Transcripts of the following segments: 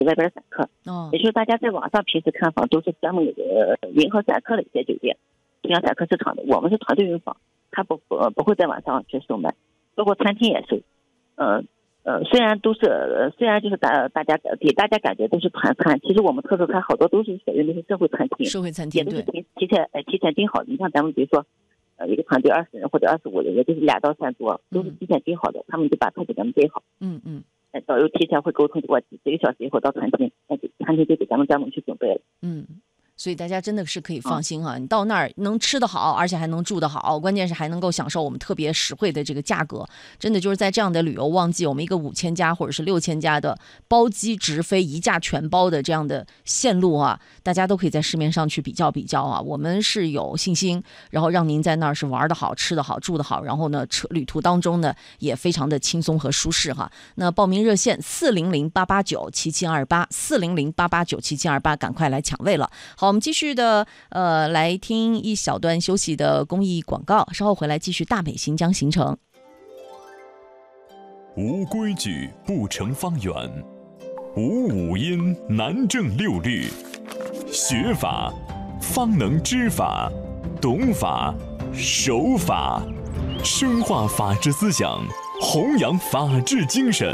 外边散客，也就是大家在网上平时看房都是专门有个迎合散客的一些酒店，就像散客市场的，我们是团队运房，它不会在网上去售卖，包括餐厅也是，虽然就是大家给大家感觉都是团餐，其实我们特色餐好多都是属于那些社会餐厅，也都是提前订好的。你像咱们比如说，一个团队20人或者25人，也就是2到3桌，都是提前订好的，他们就把菜给咱们备好。导游提前会沟通，我几个小时以后到餐厅，餐厅就给咱们专门去准备了。 所以大家真的是可以放心你到那儿能吃得好，而且还能住得好，关键是还能够享受我们特别实惠的这个价格。真的就是在这样的旅游旺季，我们一个5000家或者是6000家的包机直飞一价全包的这样的线路大家都可以在市面上去比较我们是有信心，然后让您在那儿是玩得好、吃得好、住得好，然后呢旅途当中呢也非常的轻松和舒适那报名热线400-889-7728，400-889-7728，赶快来抢位了。好，我们继续的来听一小段休息的公益广告，稍后回来继续大美新疆行程。 无规矩不成方圆，无五音难正六律。学法方能知法，懂法守法，深化法治思想，弘扬法治精神。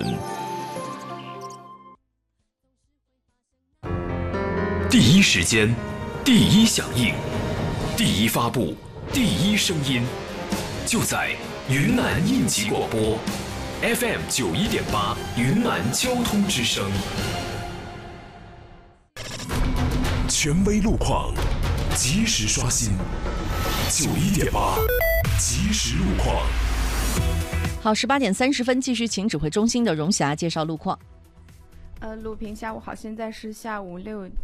第一时间，第一响应，第一发布，第一声音，就在云南应急广播 FM 91.8云南交通之声。权威路况，及时刷新91.8即时路况。 好，18点30分，继续请指挥中心的荣霞介绍路况。 录屏下午好，现在是下午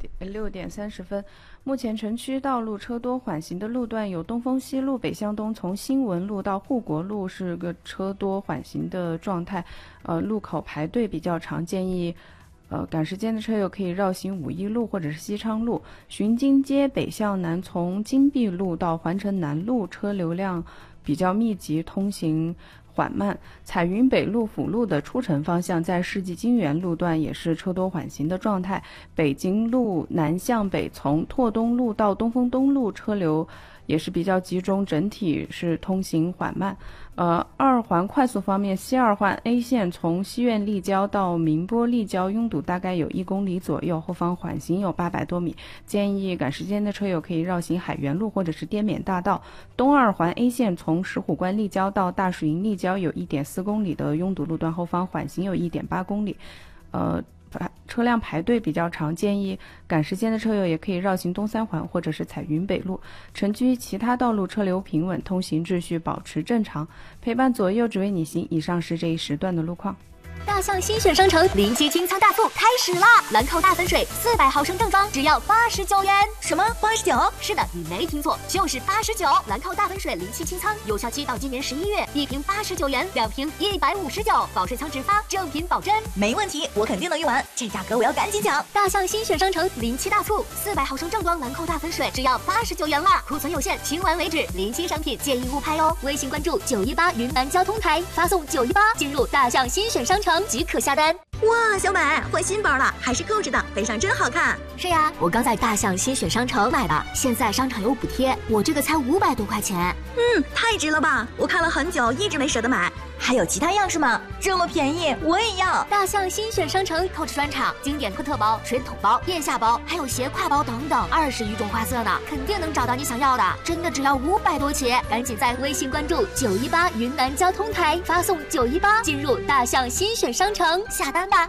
6点30分。目前城区道路车多缓行的路段有东风西路北向东，从新文路到护国路是个车多缓行的状态，路口排队比较长，建议赶时间的车友可以绕行五一路或者是西昌路。巡经街北向南，从金碧路到环城南路车流量比较密集，通行缓慢。彩云北路辅路的出城方向，在世纪金源路段也是车多缓行的状态。北京路南向北，从拓东路到东风东路车流也是比较集中，整体是通行缓慢。二环快速方面，西二环 A 线从西苑立交到明波立交拥堵大概有1公里左右，后方缓行有800多米，建议赶时间的车友可以绕行海源路或者是滇缅大道。东二环 A 线从石虎关立交到大树营立交有1.4公里的拥堵路段，后方缓行有1.8公里。车辆排队比较长，建议赶时间的车友也可以绕行东三环或者是彩云北路。城区其他道路车流平稳，通行秩序保持正常，陪伴左右只为你行。以上是这一时段的路况。 大象新选商城临期清仓大促开始啦！兰蔻大粉水400毫升正装只要89元。什么89？是的，你没听错，就是89。兰蔻大粉水临期清仓，有效期到今年11月，1瓶89元，2瓶159，保税仓直发，正品保真。没问题，我肯定能用完，这价格我要赶紧抢！大象新选商城临期大促，400毫升正装兰蔻大粉水只要89元啦，库存有限，清完为止，临期商品建议勿拍哦。微信关注918云南交通台，发送918进入大象新选商城即可下单。 哇，小美换新包了，还是购置的，背上真好看。 是呀，我刚在大象新选商城买的，现在商场有补贴，我这个才500多块钱。 太值了吧！我看了很久，一直没舍得买。还有其他样式吗？这么便宜，我也要！ 大象新选商城购置专场，经典科特包、水桶包、腋下包，还有斜挎包等等，20余种花色呢，肯定能找到你想要的。真的只要500多起，赶紧在微信关注918云南交通台，发送918进入大象新选商城下单吧。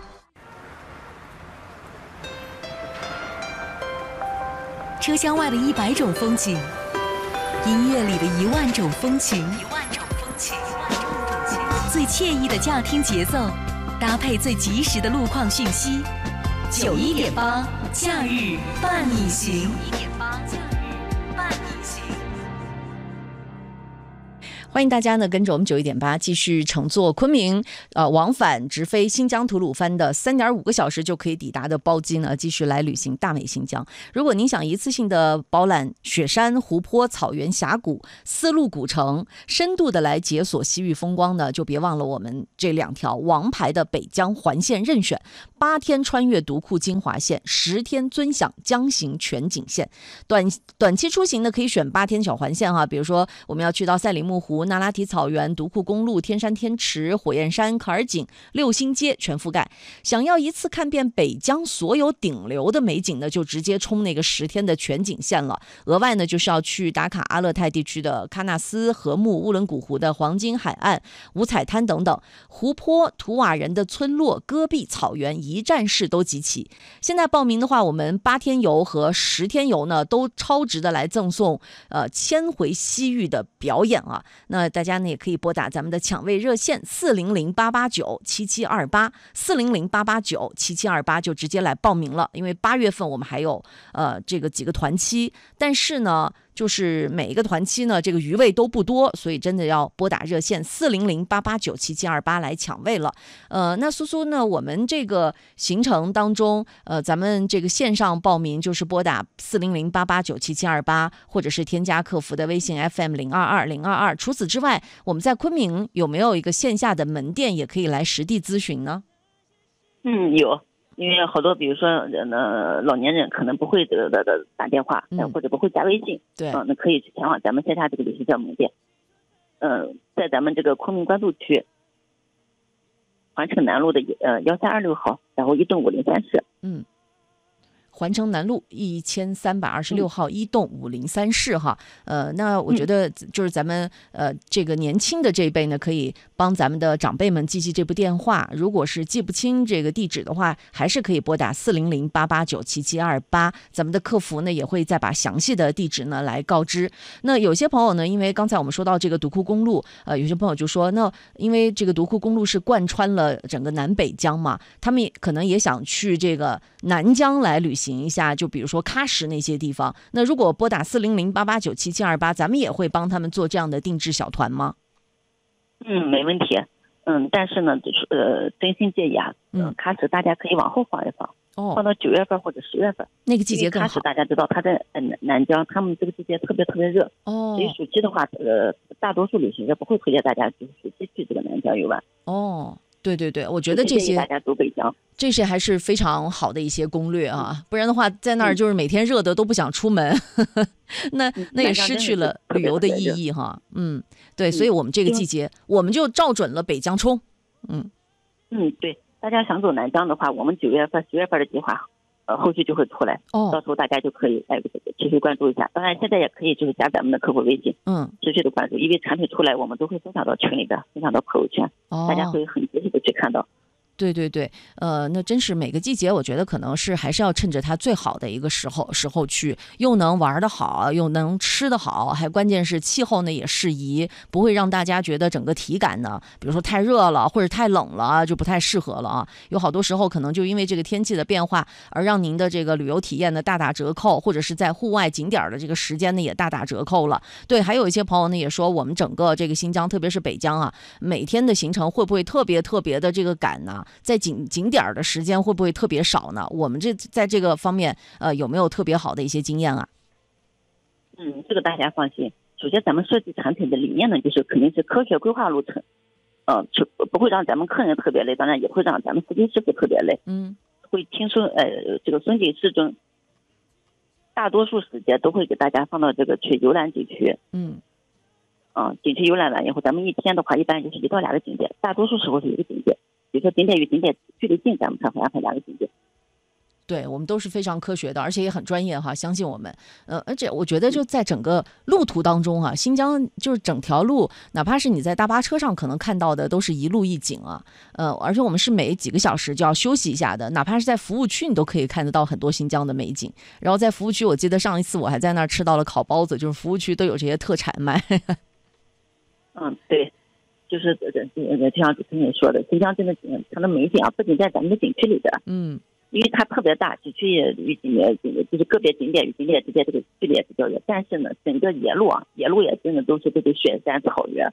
车厢外的100种风景，音乐里的1万种风情，最惬意的驾听节奏，搭配最及时的路况讯息。91.8假日伴你行。 欢迎大家呢跟着我们91.8继续乘坐昆明往返直飞新疆吐鲁番的3.5个小时就可以抵达的包机呢，继续来旅行大美新疆。如果您想一次性的饱览雪山、湖泊、草原、峡谷、丝路古城，深度的来解锁西域风光呢，就别忘了我们这2条王牌的北疆环线任选：8天穿越独库金华线，10天尊享疆行全景线。短期出行呢，可以选8天小环线哈，比如说我们要去到赛里木湖、那拉提草原、独库公路、天山天池、火焰山、可尔景、六星街全覆盖。想要一次看遍北疆所有顶流的美景呢，就直接冲那个10天的全景线了。额外呢，就是要去达卡阿勒泰地区的喀纳斯、禾木、乌伦古湖的黄金海岸、五彩滩等等，湖泊、图瓦人的村落、戈壁草原一站式都集齐。现在报名的话，我们8天游和10天游呢，都超值的来赠送千回西域的表演啊。那大家呢也可以拨打咱们的抢位热线400-889-7728，400-889-7728就直接来报名了。因为8月份我们还有这个几个团期，但是呢就是每一个团期呢这个余位都不多，所以真的要拨打热线400-889-7728来抢位了。那苏苏呢，我们这个行程当中咱们这个线上报名就是拨打400-889-7728，或者是添加客服的微信 FM022022。除此之外，我们在昆明有没有一个线下的门店也可以来实地咨询呢？ 有，因为好多比如说老年人可能不会打电话，或者不会加微信， 对， 那可以前往咱们线下这个旅行社门店。在咱们这个昆明关渡区环城南路的1326号，然后1栋503室。 环城南路1326号1栋503室哈。那我觉得就是咱们这个年轻的这一辈呢，可以帮咱们的长辈们记这部电话。如果是记不清这个地址的话，还是可以拨打400-889-7728，咱们的客服呢也会再把详细的地址呢来告知。那有些朋友呢，因为刚才我们说到这个独库公路，有些朋友就说，那因为这个独库公路是贯穿了整个南北疆嘛，他们可能也想去这个南疆来旅行一下，就比如说喀什那些地方。那如果拨打400-889-7728，咱们也会帮他们做这样的定制小团吗？ 没问题。但是呢，真心建议啊，喀什大家可以往后放一放，放到9月份或者10月份， 那个季节更好。 喀什大家知道，它在南疆，他们这个季节特别热。所以暑期的话，大多数旅行社不会推荐大家就是暑期去这个南疆游玩。对， 我觉得这些大家走北疆， 这些还是非常好的一些攻略啊，不然的话在那儿就是每天热的都不想出门，那也失去了旅游的意义哈。对，所以我们这个季节我们就照准了北疆冲。 对，大家想走南疆的话，我们9月份、10月份的计划后续就会出来，到时候大家就可以持续关注一下。当然现在也可以就是加咱们的客服微信，持续的关注，因为产品出来我们都会分享到群里边，分享到朋友圈，大家会很及时的去看到。 对，那真是每个季节，我觉得可能是还是要趁着它最好的一个时候去，又能玩得好，又能吃得好，还关键是气候呢也适宜，不会让大家觉得整个体感呢，比如说太热了或者太冷了就不太适合了啊。有好多时候可能就因为这个天气的变化而让您的这个旅游体验呢大打折扣，或者是在户外景点的这个时间呢也大打折扣了。对，还有一些朋友呢也说，我们整个这个新疆，特别是北疆啊，每天的行程会不会特别的这个赶呢？在景点的时间会不会特别少呢？我们在这个方面有没有特别好的一些经验啊？ 这个大家放心。首先咱们设计产品的理念呢，就是肯定是科学规划路程，不会让咱们客人特别累，当然也会让咱们司机师傅特别累。会听说这个孙景适中，大多数时间都会给大家放到这个去游览景区。景区游览完以后，咱们一天的话一般就是1到2个景点，大多数时候是1个景点。比如说景点与景点距离近，咱们才会安排2个景点。 对，我们都是非常科学的，而且也很专业哈，相信我们。而且我觉得就在整个路途当中啊，新疆就是整条路，哪怕是你在大巴车上可能看到的都是一路一景啊。而且我们是每几个小时就要休息一下的，哪怕是在服务区你都可以看得到很多新疆的美景。然后在服务区，我记得上一次我还在那儿吃到了烤包子，就是服务区都有这些特产卖。 对。就是就像主持人说的，新疆真的它的美景啊，不仅在咱们的景区里边，因为它特别大，景区也与景点就是个别景点与景点之间这个距离也比较远，但是呢，整个野路也真的都是这个雪山草原，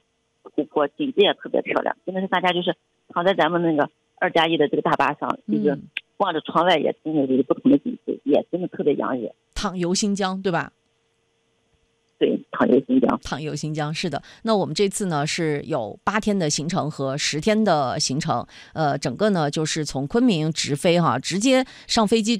湖泊，景致也特别漂亮，真的是大家就是躺在咱们那个2+1的这个大巴上，就是望着窗外也真的是不同的景致，也真的特别洋溢。 躺游新疆，对吧？ 对，躺游新疆， 躺游新疆是的。那我们这次呢是有8天的行程和10天的行程，整个呢就是从昆明直飞直接上飞机